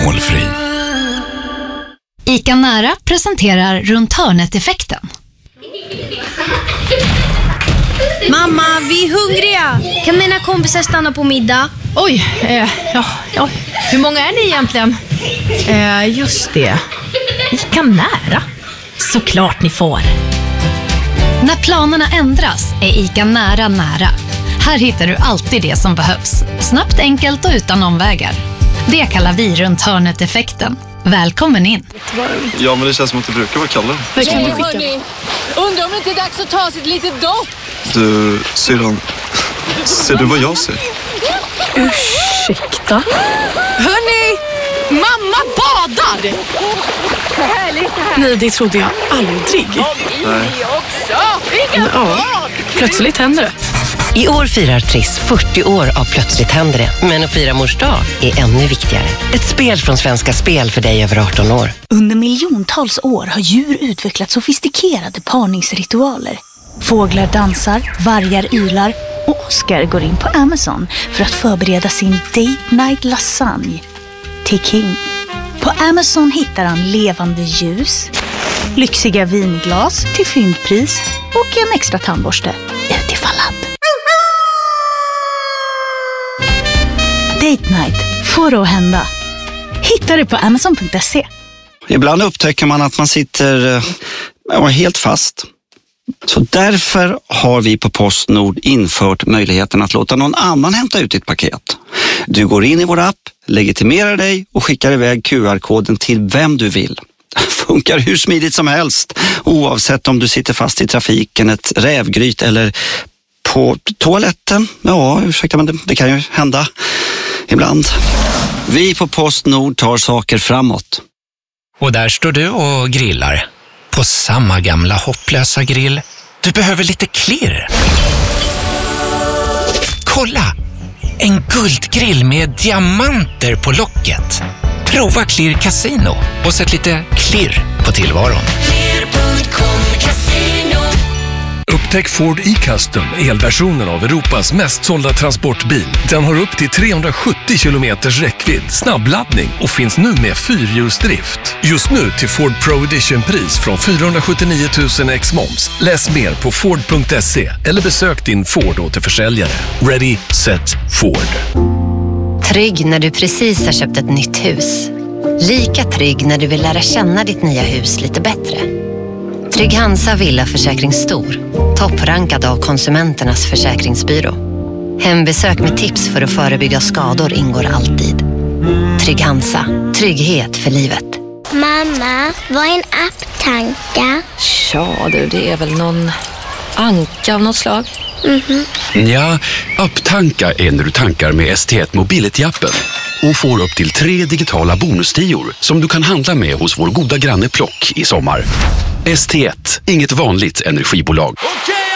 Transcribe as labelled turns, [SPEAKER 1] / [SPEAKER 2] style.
[SPEAKER 1] alkoholfri.
[SPEAKER 2] ICA Nära presenterar Runt hörnet-effekten.
[SPEAKER 3] Mamma, vi är hungriga. Kan mina kompisar stanna på middag?
[SPEAKER 4] Oj, ja. Hur många är ni egentligen? Just det. ICA Nära. Såklart ni får.
[SPEAKER 2] När planerna ändras är ICA Nära nära. Här hittar du alltid det som behövs. Snabbt, enkelt och utan omvägar. Det kallar vi Runt hörnet-effekten. Välkommen in.
[SPEAKER 5] Ja, men det känns som att det brukar vara Kalle.
[SPEAKER 6] Hörni, undrar om det inte är dags att ta sig ett litet dopp.
[SPEAKER 5] Du, syrran, ser du vad jag ser?
[SPEAKER 4] Ursäkta. Hörni, mamma badar! Nej, det trodde jag aldrig.
[SPEAKER 5] Nej.
[SPEAKER 4] Ja, plötsligt händer det.
[SPEAKER 7] I år firar Triss 40 år av Plötsligt händer det. Men att fira mors dag är ännu viktigare. Ett spel från Svenska Spel för dig över 18 år.
[SPEAKER 8] Under miljontals år har djur utvecklat sofistikerade parningsritualer. Fåglar dansar, vargar ylar och Oscar går in på Amazon för att förbereda sin date night lasagne till King. På Amazon hittar han levande ljus, lyxiga vinglas till fyndpris och en extra tandborste utifall att. Date night får att hända. Hitta det på amazon.se.
[SPEAKER 9] Ibland upptäcker man att man sitter helt fast. Så därför har vi på PostNord infört möjligheten att låta någon annan hämta ut ditt paket. Du går in i vår app, legitimerar dig och skickar iväg QR-koden till vem du vill. Funkar hur smidigt som helst, oavsett om du sitter fast i trafiken, ett rävgryt eller på toaletten. Ja, ursäkta, men det kan ju hända ibland. Vi på PostNord tar saker framåt.
[SPEAKER 1] Och där står du och grillar. På samma gamla hopplösa grill. Du behöver lite klirr. Kolla! En guldgrill med diamanter på locket. Prova Klirr Casino och sätt lite klirr på tillvaron.
[SPEAKER 10] Upptäck Ford e-Custom, elversionen av Europas mest sålda transportbil. Den har upp till 370 kilometers räckvidd, snabbladdning och finns nu med fyrhjulsdrift. Just nu till Ford Pro Edition-pris från 479 000 ex-moms. Läs mer på Ford.se eller besök din Ford-återförsäljare. Ready, set, Ford.
[SPEAKER 7] Trygg när du precis har köpt ett nytt hus. Lika trygg när du vill lära känna ditt nya hus lite bättre. Trygg Hansa Villaförsäkring Stor. Topprankad av Konsumenternas försäkringsbyrå. Hembesök med tips för att förebygga skador ingår alltid. Trygg Hansa. Trygghet för livet.
[SPEAKER 11] Mamma, vad är en apptanka?
[SPEAKER 4] Ja, det är väl någon anka av något slag.
[SPEAKER 1] Ja, apptanka är när du tankar med ST1 Mobility-appen och får upp till 3 digitala bonustior som du kan handla med hos vår goda granne Plock i sommar. ST1, inget vanligt energibolag.